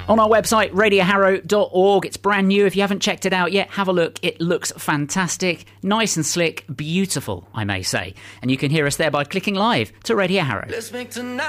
On our website, radioharrow.org. It's brand new. If you haven't checked it out yet, have a look. It looks fantastic. Nice and slick. Beautiful, I may say. And you can hear us there by clicking live to Radio Harrow. Let's make tonight